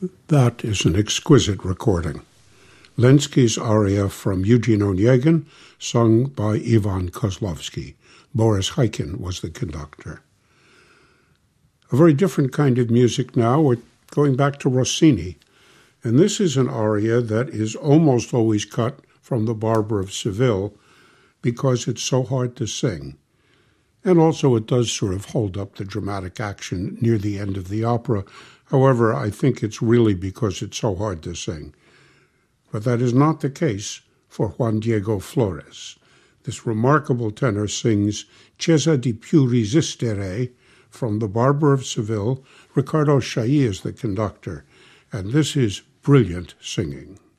That is an exquisite recording. Lenski's aria from Eugene Onegin, sung by Ivan Kozlovsky. Boris Heikin was the conductor. A very different kind of music now. We're going back to Rossini. And this is an aria that is almost always cut from The Barber of Seville because it's so hard to sing. And also it does sort of hold up the dramatic action near the end of the opera. However, I think it's really because it's so hard to sing. But that is not the case for Juan Diego Flores. This remarkable tenor sings Cesa di più resistere from The Barber of Seville. Ricardo Chailly is the conductor, and this is brilliant singing.